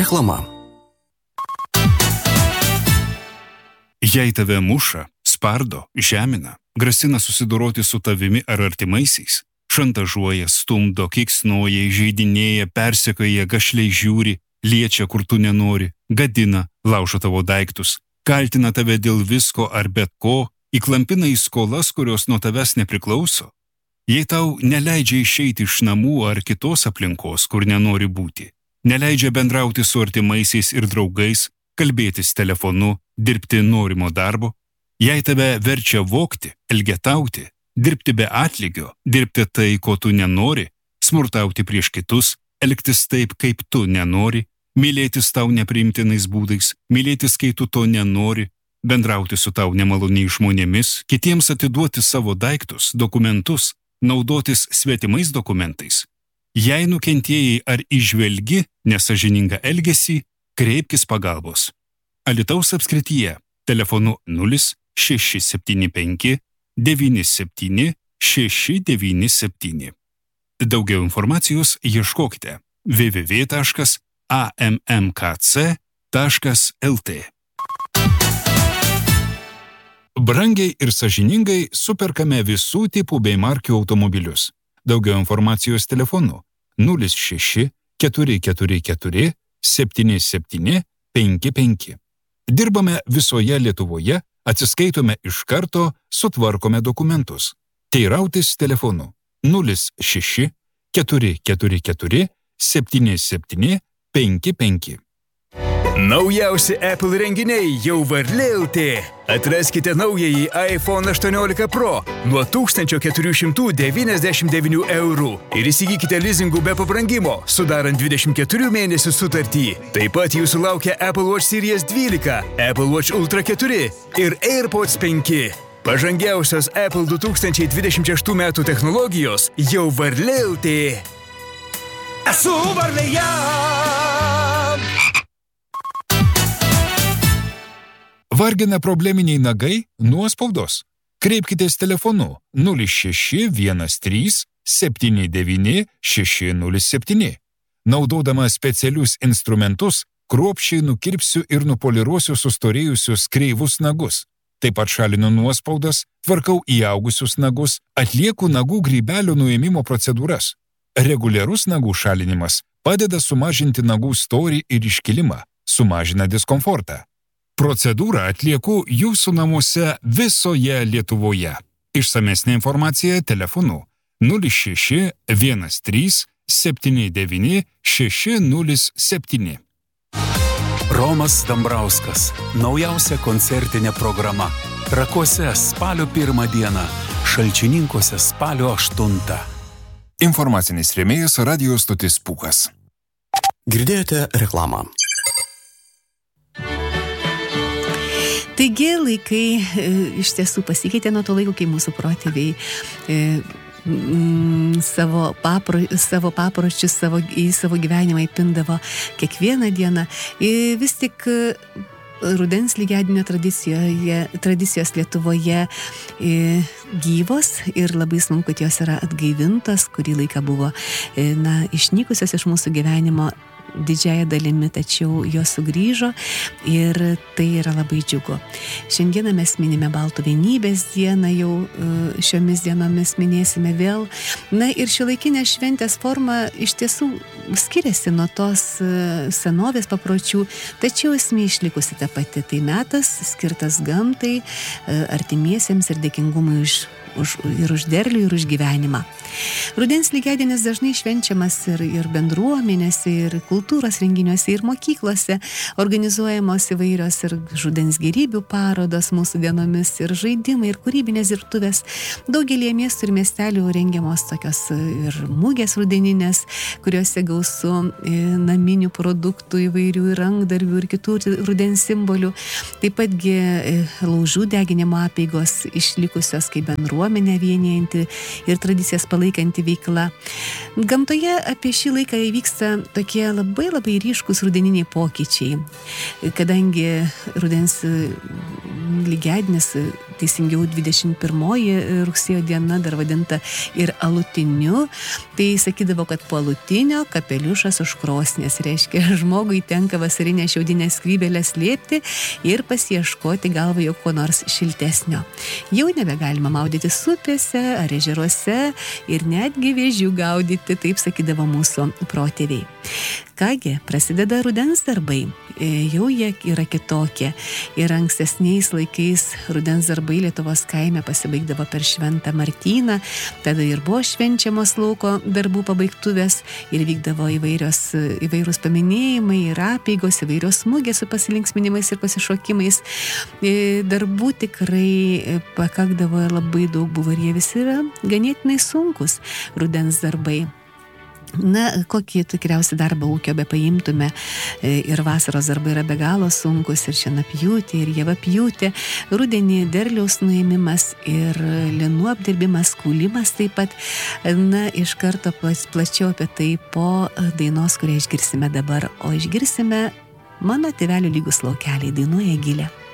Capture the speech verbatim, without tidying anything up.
Reklama. Jei tave muša, spardo, žemina, grasina susidoroti su tavimi ar artimaisiais, šantažuoja, stumdo, kiksnoja, įžeidinėja, persekioja, gašliai žiūri, liečia, kur tu nenori, gadina, laužo tavo daiktus, kaltina tave dėl visko ar bet ko, įklampina į skolas, kurios nuo tavęs nepriklauso. Jei tau neleidžia išeiti iš namų ar kitos aplinkos, kur nenori būti, neleidžia bendrauti su artimaisiais ir draugais, kalbėtis telefonu, dirbti norimo darbo, jei tave verčia vogti, elgetauti, dirbti be atlygio, dirbti tai, ko tu nenori, smurtauti prieš kitus, elgtis taip, kaip tu nenori, mylėtis tau nepriimtinais būdais, mylėtis, kai tu to nenori, bendrauti su tau nemaloniais žmonėmis, kitiems atiduoti savo daiktus, dokumentus, naudotis svetimais dokumentais. Jei nukentėjai ar įžvelgi nesąžiningą elgesį, kreipkis pagalbos. Alytaus apskrityje telefonu nulis šeši septyni penki devyni septyni šeši devyni septyni. Daugiau informacijos ieškokite w w w taškas a m m k c taškas l t. Brangiai ir sąžiningai superkame visų tipų bei markių automobilius. Daugiau informacijos telefonu nulis šeši keturi keturi keturi septyni septyni penki penki. Dirbame visoje Lietuvoje, atsiskaitome iš karto, sutvarkome dokumentus. Teirautis telefonu nulis šeši keturi keturi keturi septyni septyni penki penki. Naujausi Apple renginiai jau Varlė L T. Atraskite naująjį iPhone aštuoniolika Pro nuo tūkstančio keturių šimtų devyniasdešimt devynių eurų ir įsigykite lizingų be pabrangimo, sudarant dvidešimt keturių mėnesių sutartį. Taip pat jūsų laukia Apple Watch Series dvylika, Apple Watch Ultra keturi ir AirPods penki. Pažangiausios Apple du tūkstančiai dvidešimt šeštų metų technologijos jau Varlė L T. Esu Varlėje! Vargina probleminiai nagai, nuospaudos. Kreipkitės telefonu nulis šeši vienas trys septyni devyni šeši nulis septyni. Naudodama specialius instrumentus, kruopščiai nukirpsiu ir nupoliruosiu sustorėjusius kreivus nagus. Taip pat šalinu nuospaudas, tvarkau įaugusius nagus, atlieku nagų grybelio nuėmimo procedūras. Reguliarus nagų šalinimas padeda sumažinti nagų storį ir iškilimą, sumažina diskomfortą. Procedūrą atlieku jūsų namuose visoje Lietuvoje. Išsamesnė informacija telefonu nulis šeši vienas trys septyni devyni šeši nulis septyni. Romas Dambrauskas. Naujausia koncertinė programa. Trakuose spalio pirmą dieną, Šalčininkuose spalio aštuntą. Informacinis rėmėjas radio stotis Pūkas. Girdėjote reklamą. Taigi laikai e, iš tiesų pasikeitė nuo to laiko, kai mūsų protėviai e, m, savo, papro, savo papročius savo, į savo gyvenimą įpindavo kiekvieną dieną. E, vis tik e, rudens lygiadienio tradicijoje, tradicijos Lietuvoje e, gyvos ir labai smagu, kad jos yra atgaivintos, kurį laiką buvo e, na, išnykusios iš mūsų gyvenimo didžiąją dalimi, tačiau jos sugrįžo ir tai yra labai džiugu. Šiandieną mes minime Baltų vienybės dieną, jau šiomis dienomis minėsime vėl. Na ir šiuolaikinė šventės forma iš tiesų skiriasi nuo tos senovės papročių, tačiau esmė išlikusi ta pati. Tai metas skirtas gamtai, artimiesiems ir dėkingumui už Už, ir už derlių, ir už gyvenimą. Rudens lygiadienis dažnai švenčiamas ir, ir bendruomenėse, ir kultūros renginiuose, ir mokyklose, organizuojamos įvairios ir rudens gėrybių parodos mūsų dienomis, ir žaidimai, ir kūrybinės dirbtuvės. Daugelį miestų ir miestelių rengiamos tokios ir mugės rudeninės, kuriuose gausu naminių produktų, įvairių ir rankdarbių, ir kitų rudens simbolių. Taip patgi laužų deginimo apeigos išlikusios kaip bendruomenė, bendruomenę vienijanti ir tradicijas palaikanti veikla. Gamtoje apie šį laiką įvyksta tokie labai labai ryškus rudeniniai pokyčiai, kadangi rudens lygiadienis, teisingiau dvidešimt pirmoji rugsėjo diena, dar vadinta ir alutiniu, tai sakydavo, kad po alutinio kapeliušas už krosnės, reiškia, žmogui tenka vasarinę šiaudinę skrybėlę slėpti ir pasieškoti galvą jau ko nors šiltesnio. Jau nebegalima maudytis upėse ar ežeruose ir netgi vėžių gaudyti, taip sakydavo mūsų protėviai. Kągi, prasideda rudens darbai, jau jie yra kitokie. Ir ankstesniais laikais rudens darbai Lietuvos kaime pasibaigdavo per Šventą Martyną, tada ir buvo švenčiamos lauko darbų pabaigtuvės ir vykdavo įvairios, įvairūs paminėjimai ir apeigos, įvairios mugės su pasilinksminimais ir pasišokimais. Darbų tikrai pakakdavo labai daug buvo ir jie visi yra ganėtinai sunkus rudens darbai. Na, kokį tikriausiai darbą ūkio be paimtume, ir vasaros darbai yra be galo sunkus, ir šienapjūtė, ir javapjūtė, rudenį derliaus nuėmimas ir linų apdirbimas, kūlimas taip pat. Na, iš karto plačiau apie tai po dainos, kurią išgirsime dabar, o išgirsime Mano tėvelių lygus laukeliai, dainuoja Gilė.